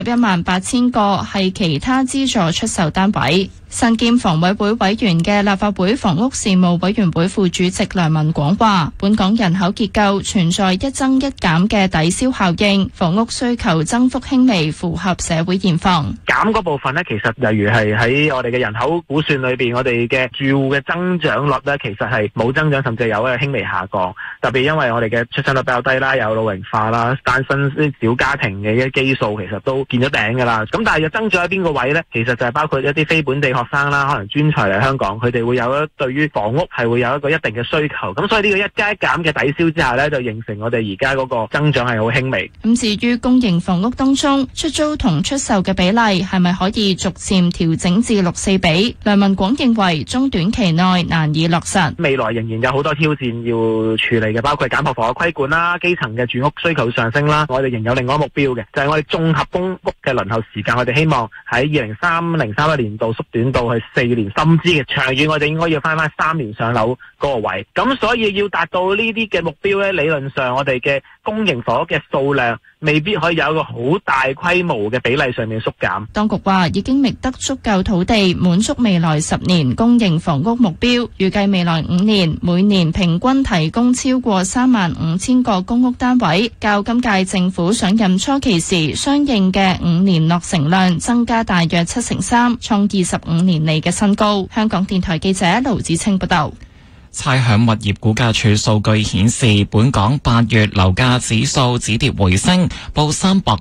18,000個係其他資助出售單位。身兼房委會委員嘅立法會房屋事務委員會副主席梁文廣話，本港人口結構存在一增一減嘅抵消效應，房屋需求增幅輕微，符合社會現況。 減嗰部分呢，其實例如係喺我哋嘅人口估算裏邊，我哋嘅住戶嘅增長率呢，其實係冇增長，甚至有一個輕微下降。特別因為我哋嘅出生率比較低啦，有老齡化啦，單身啲小家庭嘅一基數其實都見咗頂㗎啦。咁但係又增長喺邊個位呢？其實就係包括一啲非本地學生啦，可能專才嚟香港，佢哋會有對於房屋係會有一個一定嘅需求。咁所以呢個一加一減嘅抵消之下呢，就形成我哋而家嗰個增長係好輕微。 咁至於公營房屋當中出租同出售嘅比例係咪可以逐漸調整至6:4比？梁文廣認為中短期內難以落實， 未來仍然有好多挑戰要處理嘅，包括簡樸房嘅規管啦、基層嘅住屋需求上升啦。我哋仍有另外一個目標嘅，就係我哋綜合公屋嘅輪候時間，我哋希望喺2030-31年度縮短到去4年，甚至嘅長遠我哋應該要翻3年上樓嗰個位。咁所以要達到呢啲嘅目標咧，理論上我哋嘅公營房屋嘅數量未必可以有一個好大規模嘅比例上面縮減。 當局話已經覓得足夠土地滿足未來10年公營房屋目標，預計未來5年每年平均提供超過35,000個公屋單位，較今屆政府上任初期時相應嘅5年落成量增加大約3%，創25年嚟嘅新高。香港電台記者盧子清報道。 差餉物業估價署數據顯示，本港8月樓價指數止跌回升，報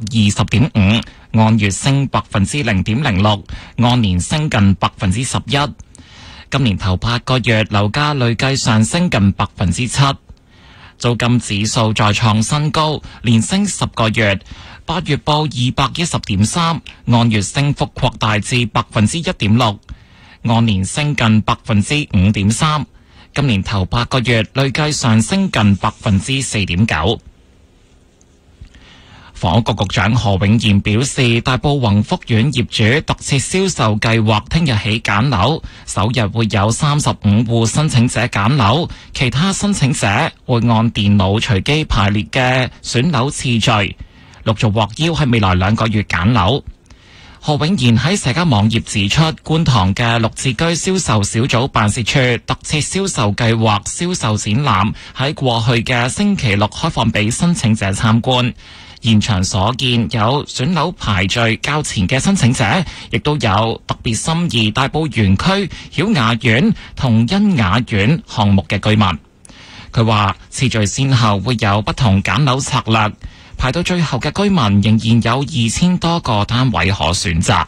320.5，按月升0.06%，按年升近11%。今年頭8個月樓價累計上升近7%，租金指數再創新高，連升10個月，8月報210.3，按月升幅擴大至1.6%，按年升近5.3%。今年頭8個月累計上升近4.9%。房屋局局長何永賢表示，大埔宏福苑業主特設銷售計劃聽日起揀樓，首日會有35戶申請者揀樓，其他申請者會按電腦隨機排列嘅選樓次序，陸續獲邀喺未來2個月揀樓。何永賢喺社交網頁指出，觀塘嘅綠置居銷售小組辦事處特設銷售計劃銷售展覽喺過去嘅星期六開放俾申請者參觀，現場所見有選樓排序較前嘅申請者，亦都有特別心儀大埔園區曉雅苑同欣雅苑項目嘅居民。佢話次序先後會有不同揀樓策略，排到最後嘅居民仍然有2000多個單位可選擇。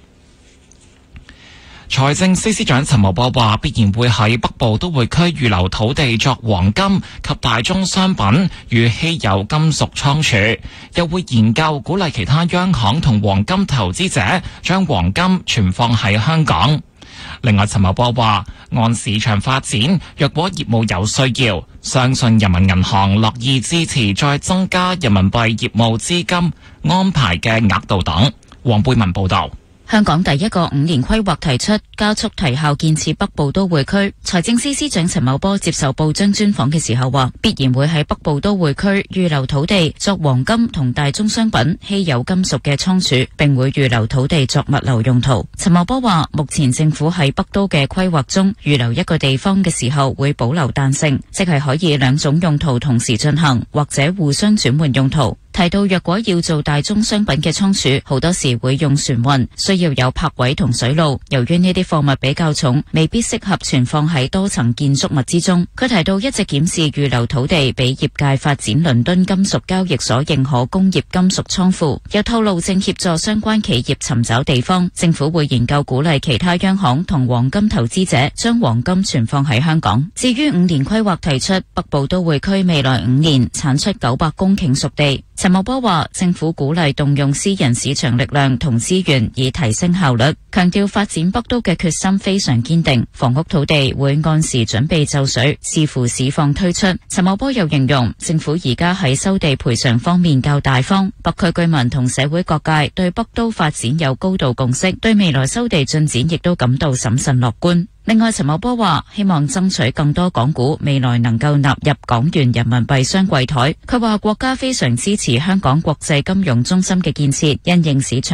財政司司長陳茂波話，必然會喺北部都會區預留土地作黃金及大宗商品與稀有金屬倉儲，又會研究鼓勵其他央行同黃金投資者將黃金存放喺香港。另外，陳茂波話，按市場發展，若果業務有需要，相信人民銀行樂意支持再增加人民幣業務資金安排嘅額度等。黃貝文報道。 香港第一個5年規劃提出加速提效建設北部都會區，財政司司長陳茂波接受報章專訪嘅時候話，必然會喺北部都會區預留土地作黃金同大宗商品、稀有金屬嘅倉儲，並會預留土地作物流用途。陳茂波話，目前政府喺北都嘅規劃中預留一個地方嘅時候會保留彈性，即係可以2種用途同時進行，或者互相轉換用途。提到若果要做大宗商品嘅倉儲，好多時會用船運，需要有泊位同水路。由於呢啲貨物比較重，未必適合存放喺多層建築物之中。佢提到一直檢視預留土地俾業界發展倫敦金屬交易所認可工業金屬倉庫，又透露正協助相關企業尋找地方。政府會研究鼓勵其他央行同黃金投資者將黃金存放喺香港。至於5年規劃提出北部都會區未來5年產出900公頃熟地。陳茂波話，政府鼓勵動用私人市場力量同資源以提升效率，強調發展北都嘅決心非常堅定，房屋土地會按時準備就緒，視乎市況推出。陳茂波又形容政府而家喺收地賠償方面較大方，北區居民同社會各界對北都發展有高度共識，對未來收地進展亦都感到審慎樂觀。 另外，陳茂波話希望爭取更多港股未來能夠納入港元人民幣雙櫃台。佢話國家非常支持香港國際金融中心嘅建設，因應市場